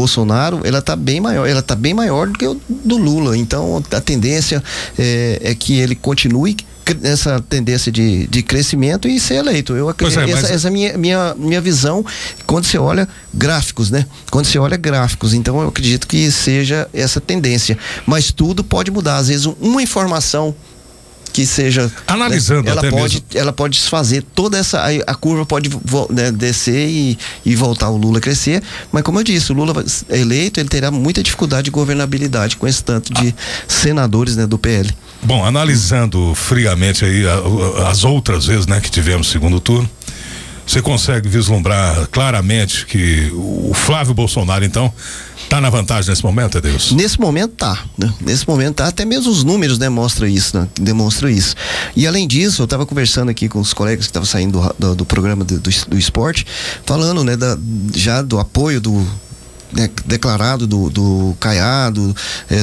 Bolsonaro, ela tá bem maior do que o do Lula. Então a tendência é que ele continue essa tendência de crescimento e ser eleito. Eu acredito, essa é a minha visão quando você olha gráficos, né? Quando você olha gráficos, então eu acredito que seja essa tendência, mas tudo pode mudar. Às vezes uma informação que seja analisando, né, ela pode desfazer toda essa, a curva pode descer e voltar o Lula a crescer, mas como eu disse, o Lula eleito, ele terá muita dificuldade de governabilidade com esse tanto de senadores, né, do PL. Bom, analisando friamente aí as outras vezes, né, que tivemos segundo turno, você consegue vislumbrar claramente que o Flávio Bolsonaro, então, tá na vantagem nesse momento, Edeilson? Nesse momento tá, né? Nesse momento tá, até mesmo os números, né, demonstram isso. E além disso, eu tava conversando aqui com os colegas que estavam saindo do programa do esporte, falando, né, já do apoio né, declarado do Caiado,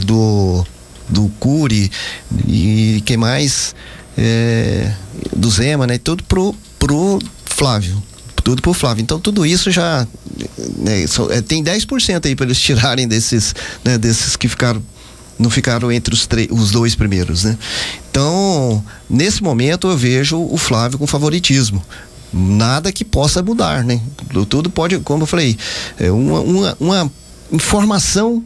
do Cury e quem mais, do Zema, né, tudo pro Flávio. Tudo pro Flávio. Então tudo isso já, né, tem 10% aí para eles tirarem desses, né, desses que não ficaram entre os dois primeiros, né? Então, nesse momento eu vejo o Flávio com favoritismo. Nada que possa mudar, né? Tudo pode, como eu falei, uma informação,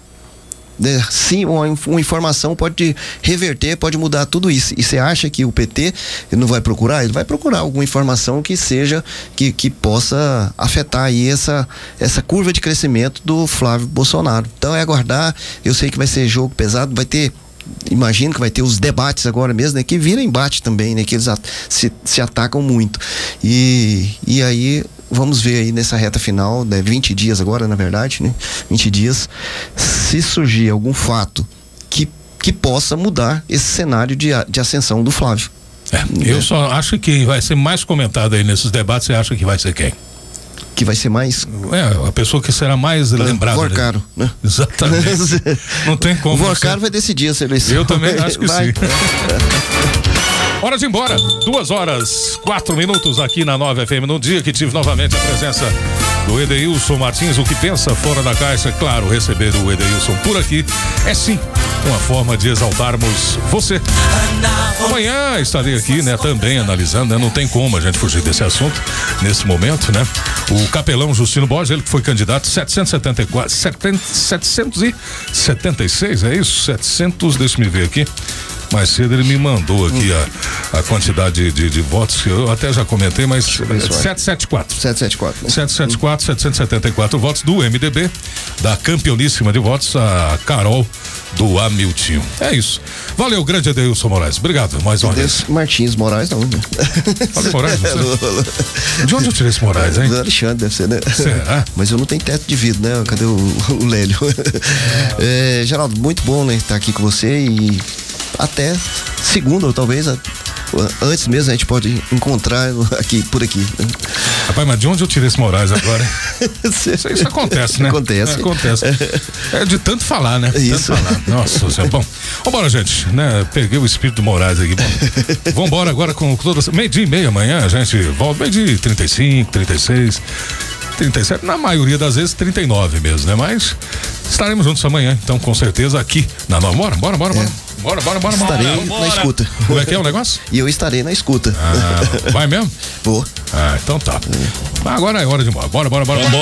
sim, uma informação pode reverter, pode mudar tudo isso. E você acha que o PT não vai procurar? Ele vai procurar alguma informação que seja, que possa afetar aí essa curva de crescimento do Flávio Bolsonaro. Então é aguardar. Eu sei que vai ser jogo pesado, imagino que vai ter os debates agora mesmo, né? Que vira embate também, né? Que eles se atacam muito. E aí vamos ver aí nessa reta final, né? 20 dias agora, na verdade, né? 20 dias, se surgir algum fato que possa mudar esse cenário de ascensão do Flávio. Eu só acho que quem vai ser mais comentado aí nesses debates, você acha que vai ser quem? Que vai ser mais... a pessoa que será mais lembrada. Vorcaro, né? Exatamente. Não tem como. O Vorcaro vai decidir essa eleição. Eu também acho que sim. Hora de ir embora, 2h04 aqui na 9FM, no dia que tive novamente a presença do Edeilson Martins. O que pensa fora da caixa, claro, receber o Edeilson por aqui é sim uma forma de exaltarmos você. Amanhã estarei aqui, né, também analisando, né, não tem como a gente fugir desse assunto nesse momento, né? O capelão Justino Borges, ele que foi candidato 776, é isso? 700, deixa eu me ver aqui. Mais cedo ele me mandou aqui a quantidade de votos, que eu até já comentei, mas 774. 774 votos do MDB, da campeoníssima de votos, a Carol do Amiltinho. É isso. Valeu, grande Edeilson Moraes. Obrigado mais uma vez. Martins Moraes, não. Falei Moraes, você? De onde eu tirei esse Moraes, hein? Do Alexandre, deve ser, né? Será? Mas eu não tenho teto de vidro, né? Cadê o Lélio? Geraldo, muito bom, né, estar aqui com você e até segunda, ou talvez antes mesmo a gente pode encontrar por aqui. Rapaz, mas de onde eu tirei esse Moraes agora? Isso acontece, né? Acontece. É de tanto falar, né? Isso. Tanto falar. Nossa Senhora. Bom, vambora, gente, né? Peguei o espírito do Moraes aqui. Bom, vambora agora com todas. 12:30 amanhã, a gente volta. 12:35, 36. 37, na maioria das vezes 39 mesmo, né? Mas estaremos juntos amanhã, então com certeza aqui na Nova. Bora. Bora. Estarei na escuta. Como é que é o negócio? E eu estarei na escuta. Vai mesmo? Vou. Então tá. Agora é hora de ir embora. Bora. Vambora. É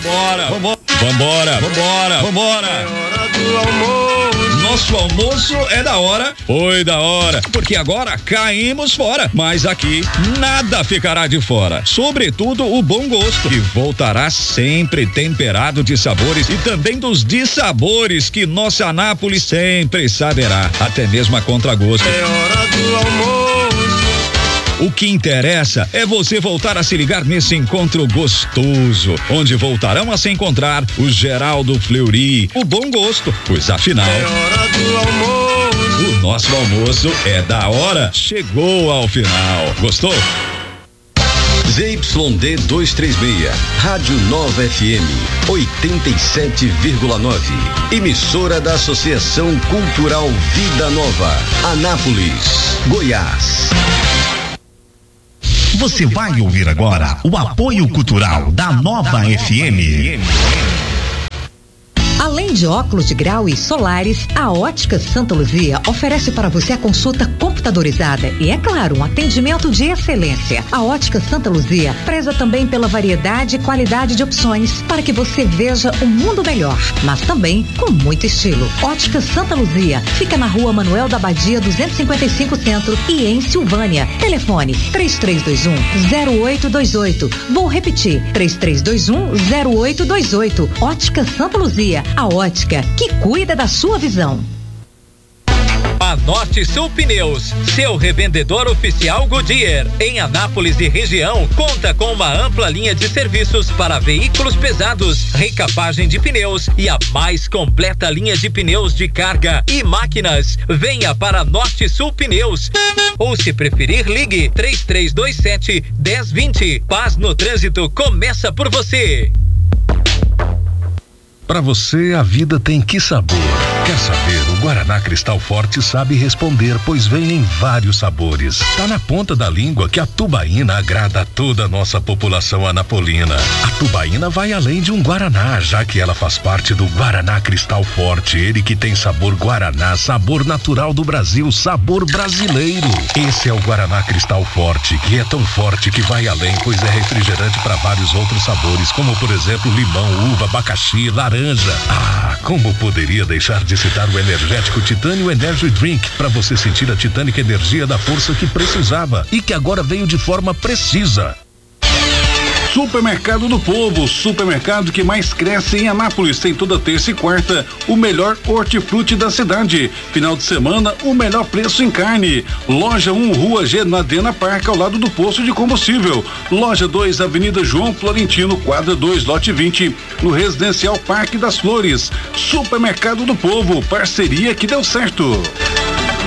hora do almoço. Nosso almoço é da hora. Foi da hora. Porque agora caímos fora. Mas aqui nada ficará de fora. Sobretudo o bom gosto. Que voltará sempre temperado de sabores e também dos dissabores que nossa Anápolis sempre saberá. Até mesmo a contragosto. É hora do almoço. O que interessa é você voltar a se ligar nesse encontro gostoso, onde voltarão a se encontrar o Geraldo Fleury, o bom gosto, pois afinal é hora do almoço. O nosso almoço é da hora, chegou ao final. Gostou? ZYD 236, Rádio Nova FM 87,9. Emissora da Associação Cultural Vida Nova, Anápolis, Goiás. Você vai ouvir agora o apoio cultural da Nova FM. Além de óculos de grau e solares, a Ótica Santa Luzia oferece para você a consulta computadorizada e, é claro, um atendimento de excelência. A Ótica Santa Luzia preza também pela variedade e qualidade de opções para que você veja um mundo melhor, mas também com muito estilo. Ótica Santa Luzia fica na Rua Manuel da Badia 255 Centro e em Silvânia. Telefone 3321-0828. Vou repetir, 3321-0828. Ótica Santa Luzia, a ótica que cuida da sua visão. A Norte Sul Pneus, seu revendedor oficial Goodyear, em Anápolis e região, conta com uma ampla linha de serviços para veículos pesados, recapagem de pneus e a mais completa linha de pneus de carga e máquinas. Venha para Norte Sul Pneus. Ou, se preferir, ligue 3327-1020. Paz no trânsito começa por você. Para você, a vida tem que sabor. Quer saber? O Guaraná Cristal Forte sabe responder, pois vem em vários sabores. Tá na ponta da língua que a tubaína agrada a toda a nossa população anapolina. A tubaína vai além de um Guaraná, já que ela faz parte do Guaraná Cristal Forte. Ele que tem sabor Guaraná, sabor natural do Brasil, sabor brasileiro. Esse é o Guaraná Cristal Forte, que é tão forte que vai além, pois é refrigerante para vários outros sabores, como por exemplo limão, uva, abacaxi, laranja. Ah, como poderia deixar de citar o energético Titânio Energy Drink, para você sentir a titânica energia da força que precisava e que agora veio de forma precisa. Supermercado do Povo, supermercado que mais cresce em Anápolis, tem toda terça e quarta o melhor hortifruti da cidade. Final de semana, o melhor preço em carne. Loja 1, Rua G, na Dena Park, ao lado do posto de combustível. Loja 2, Avenida João Florentino, quadra 2, lote 20, no Residencial Parque das Flores. Supermercado do Povo, parceria que deu certo.